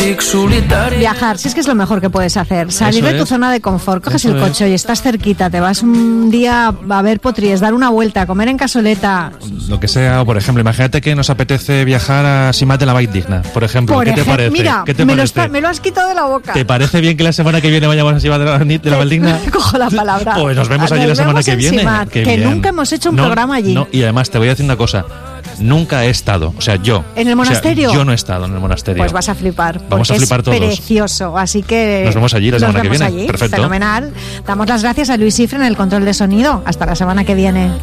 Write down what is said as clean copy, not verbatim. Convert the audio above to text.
Viajar, si es que es lo mejor que puedes hacer. Salir de tu zona de confort, coges el coche y estás cerquita, te vas un día a ver potries, dar una vuelta, comer en Casoleta. Lo que sea, o por ejemplo, imagínate que nos apetece viajar a Simat de la Valldigna, por ejemplo. ¿Qué te parece? Mira, ¿Qué te parece? Me lo has quitado de la boca. ¿Te parece bien que la semana que viene vayamos a Simat de la Valldigna? Cojo la palabra. Pues nos vemos allí la semana que viene. Simat, que bien. nunca hemos hecho un programa allí. No, y además te voy a decir una cosa. Nunca he estado, o sea, yo. ¿En el monasterio? O sea, yo no he estado en el monasterio. Pues vas a flipar. Vamos a flipar todos. Es precioso, así que... Nos vemos allí la semana que viene. Allí. Perfecto. Fenomenal. Damos las gracias a Luis Cifre en el control de sonido. Hasta la semana que viene.